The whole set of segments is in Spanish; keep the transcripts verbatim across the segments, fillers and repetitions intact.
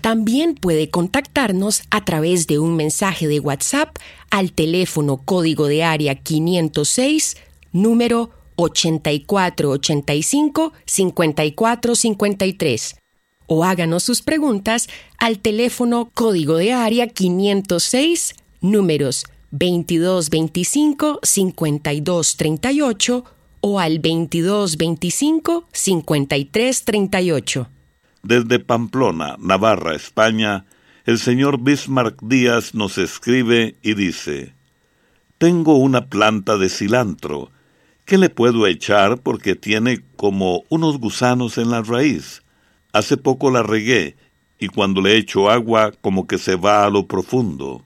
También puede contactarnos a través de un mensaje de WhatsApp al teléfono código de área quinientos seis, número ochenta y cuatro ochenta y cinco, cincuenta y cuatro cincuenta y tres. O háganos sus preguntas al teléfono código de área quinientos seis, números veintidós veinticinco, cincuenta y dos treinta y ocho o al veintidós veinticinco, cincuenta y tres treinta y ocho. Desde Pamplona, Navarra, España, el señor Bismarck Díaz nos escribe y dice: «Tengo una planta de cilantro. ¿Qué le puedo echar porque tiene como unos gusanos en la raíz? Hace poco la regué y cuando le echo agua como que se va a lo profundo».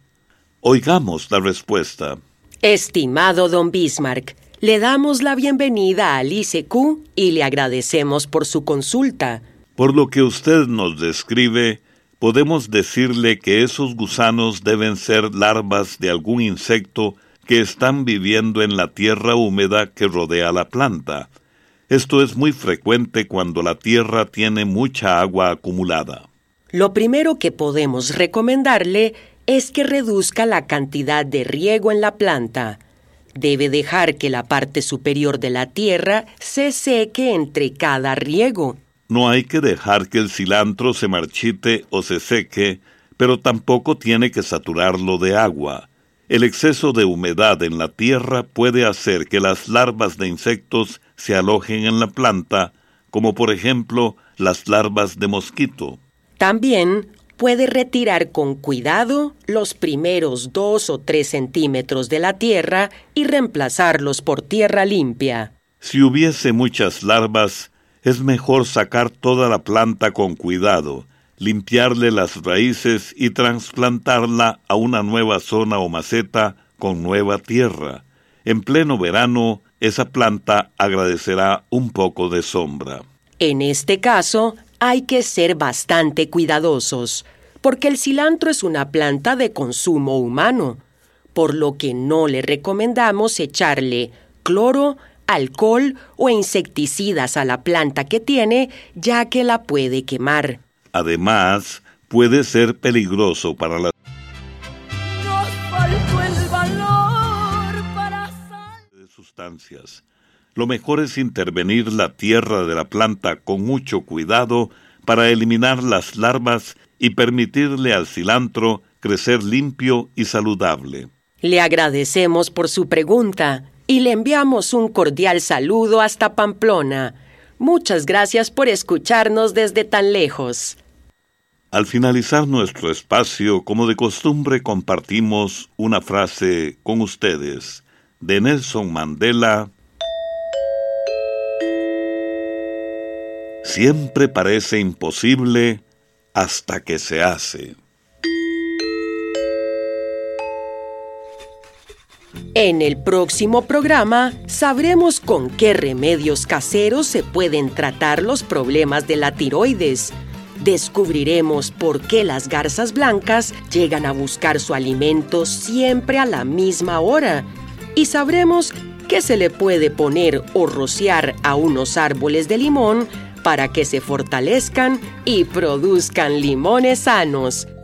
Oigamos la respuesta. Estimado don Bismarck, le damos la bienvenida al I C Q y le agradecemos por su consulta. Por lo que usted nos describe, podemos decirle que esos gusanos deben ser larvas de algún insecto que están viviendo en la tierra húmeda que rodea la planta. Esto es muy frecuente cuando la tierra tiene mucha agua acumulada. Lo primero que podemos recomendarle es que reduzca la cantidad de riego en la planta. Debe dejar que la parte superior de la tierra se seque entre cada riego. No hay que dejar que el cilantro se marchite o se seque, pero tampoco tiene que saturarlo de agua. El exceso de humedad en la tierra puede hacer que las larvas de insectos se alojen en la planta, como por ejemplo las larvas de mosquito. También puede retirar con cuidado los primeros dos o tres centímetros de la tierra y reemplazarlos por tierra limpia. Si hubiese muchas larvas, es mejor sacar toda la planta con cuidado, limpiarle las raíces y trasplantarla a una nueva zona o maceta con nueva tierra. En pleno verano, esa planta agradecerá un poco de sombra. En este caso, hay que ser bastante cuidadosos, porque el cilantro es una planta de consumo humano, por lo que no le recomendamos echarle cloro, alcohol o insecticidas a la planta que tiene, ya que la puede quemar. Además, puede ser peligroso para la... Nos faltó el valor para de sustancias. Lo mejor es intervenir la tierra de la planta con mucho cuidado para eliminar las larvas y permitirle al cilantro crecer limpio y saludable. Le agradecemos por su pregunta y le enviamos un cordial saludo hasta Pamplona. Muchas gracias por escucharnos desde tan lejos. Al finalizar nuestro espacio, como de costumbre, compartimos una frase con ustedes de Nelson Mandela. Siempre parece imposible hasta que se hace. En el próximo programa sabremos con qué remedios caseros se pueden tratar los problemas de la tiroides. Descubriremos por qué las garzas blancas llegan a buscar su alimento siempre a la misma hora. Y sabremos qué se le puede poner o rociar a unos árboles de limón para que se fortalezcan y produzcan limones sanos.